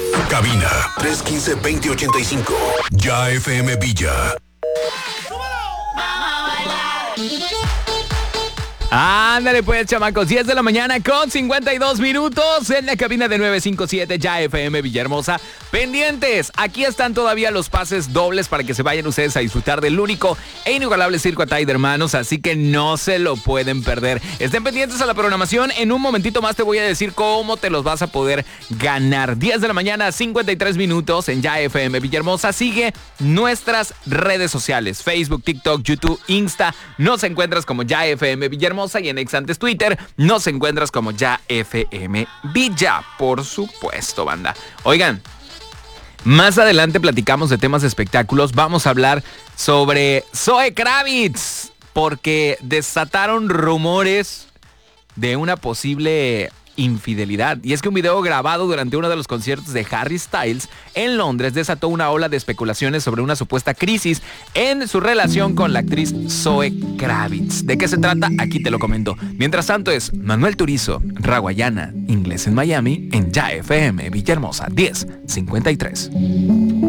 Cabina 315-2085. Ya FM Villa. Ándale pues, chamacos, 10 de la mañana con 52 minutos en la cabina de 957 Ya FM Villahermosa. Pendientes, aquí están todavía los pases dobles para que se vayan ustedes a disfrutar del único e inigualable Circo Atay de Hermanos, así que no se lo pueden perder. Estén pendientes a la programación, en un momentito más te voy a decir cómo te los vas a poder ganar. 10 de la mañana, 53 minutos en Ya FM Villahermosa. Sigue nuestras redes sociales, Facebook, TikTok, YouTube, Insta. Nos encuentras como Ya FM Villahermosa. Y en ex antes Twitter nos encuentras como Ya FM Villa, por supuesto, banda. Oigan, más adelante platicamos de temas de espectáculos. Vamos a hablar sobre Zoe Kravitz, porque desataron rumores de una posible infidelidad. Y es que un video grabado durante uno de los conciertos de Harry Styles en Londres desató una ola de especulaciones sobre una supuesta crisis en su relación con la actriz Zoe Kravitz. ¿De qué se trata? Aquí te lo comento. Mientras tanto es Manuel Turizo, Raguayana, Inglés en Miami, en Ya FM Villahermosa 1053.